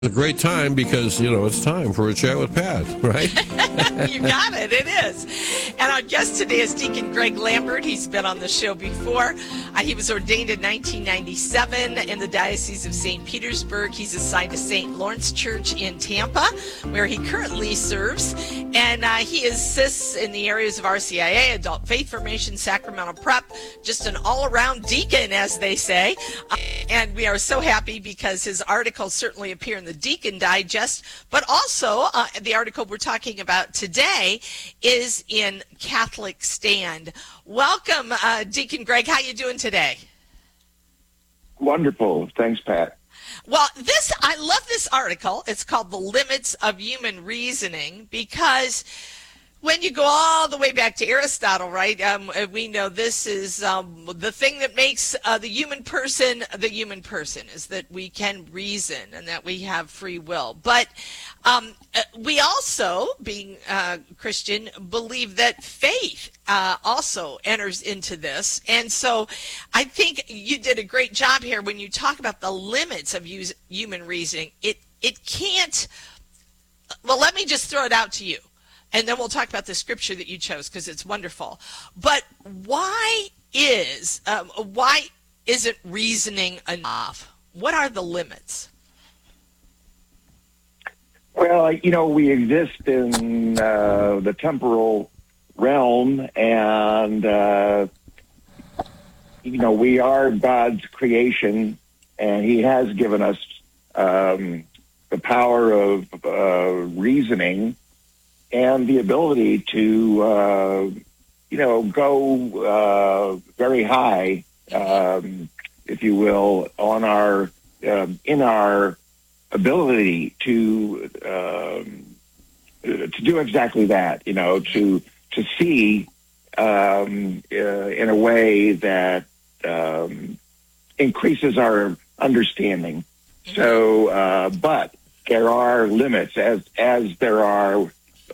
a great time because, it's time for a chat with Pat, right? You got it. It is. And our guest today is Deacon Greg Lambert. He's been on the show before. He was ordained in 1997 in the Diocese of St. Petersburg. He's assigned to St. Lawrence Church in Tampa, where he currently serves. And he assists in the areas of RCIA, adult faith formation, sacramental prep, just an all-around deacon, as they say. And we are so happy because his articles certainly appear in the Deacon Digest, but also the article we're talking about today is in Catholic Stand. Welcome, Deacon Greg. How you doing today? Wonderful. Thanks, Pat. Well, I love this article. It's called The Limits of Human Reasoning, because when you go all the way back to Aristotle, right, we know this is the thing that makes the human person is that we can reason and that we have free will. But we also, being Christian, believe that faith also enters into this. And so I think you did a great job here when you talk about the limits of human reasoning. It can't, well, let me just throw it out to you. And then we'll talk about the scripture that you chose because it's wonderful. But why isn't reasoning enough? What are the limits? Well, we exist in the temporal realm, and we are God's creation, and He has given us the power of reasoning and the ability to, go very high, if you will, on our in our ability to do exactly that. To see in a way that increases our understanding. So, but there are limits, as there are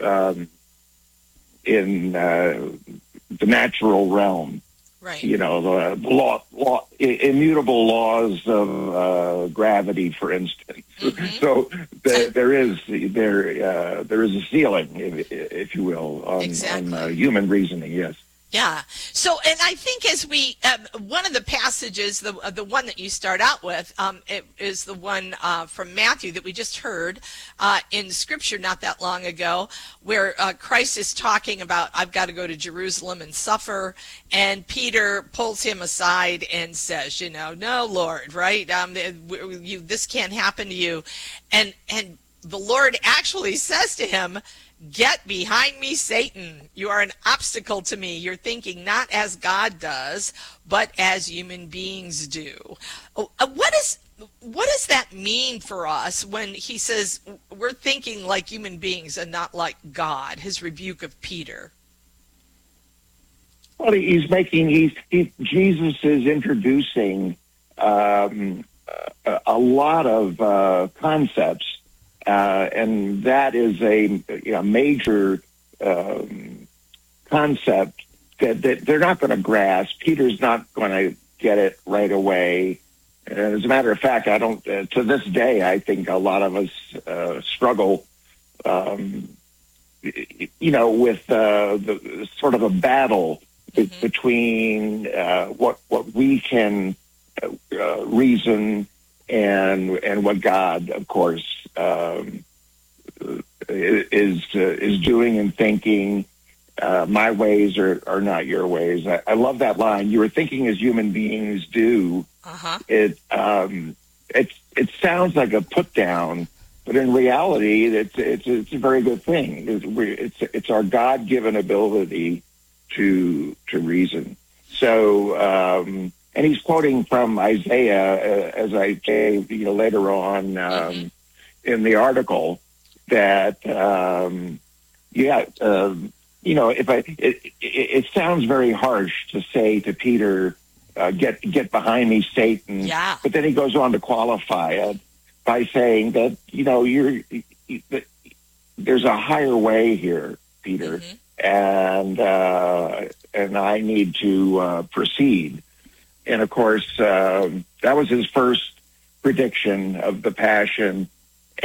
in the natural realm, right? The immutable laws of gravity, for instance. Mm-hmm. So there is a ceiling, if you will, on human reasoning. Yes. Yeah. So, and I think as we, one of the passages, the one that you start out with, it is the one from Matthew that we just heard in Scripture not that long ago, where Christ is talking about, I've got to go to Jerusalem and suffer, and Peter pulls him aside and says, no, Lord, right? This can't happen to you, and the Lord actually says to him, "Get behind me, Satan. You are an obstacle to me. You're thinking not as God does, but as human beings do." What does that mean for us when he says we're thinking like human beings and not like God, his rebuke of Peter? Well, Jesus is introducing a lot of concepts. And that is a major concept that they're not going to grasp. Peter's not going to get it right away. As a matter of fact, I don't. To this day, I think a lot of us struggle, with the sort of a battle between what we can reason and what God, of course, is doing and thinking. My ways are not your ways. I love that line. You are thinking as human beings do. Uh-huh. It sounds like a put down, but in reality, it's a very good thing. It's our God-given ability to reason. So, and he's quoting from Isaiah, as I gave later on in the article, that it sounds very harsh to say to Peter, "Get behind me, Satan." Yeah. But then he goes on to qualify it by saying that there's a higher way here, Peter, and I need to proceed. And of course, that was his first prediction of the Passion